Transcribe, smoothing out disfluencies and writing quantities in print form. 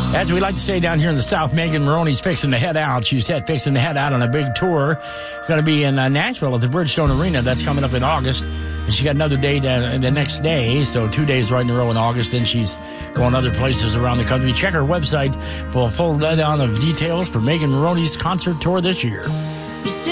As we like to say down here in the South, Megan Moroney's fixing to head out. She's fixing to head out on a big tour. Going to be in Nashville at the Bridgestone Arena. That's coming up in August. And she got another date the next day, so 2 days right in a row in August. Then she's going other places around the country. Check her website for a full rundown of details for Megan Moroney's concert tour this year.